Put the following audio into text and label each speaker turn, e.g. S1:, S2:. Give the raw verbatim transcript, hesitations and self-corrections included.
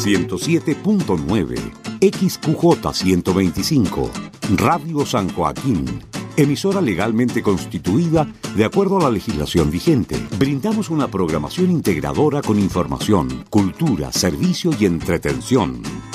S1: ciento siete punto nueve, X Q J ciento veinticinco, Radio San Joaquín, emisora legalmente constituida de acuerdo a la legislación vigente. Brindamos una programación integradora con información, cultura, servicio y entretención.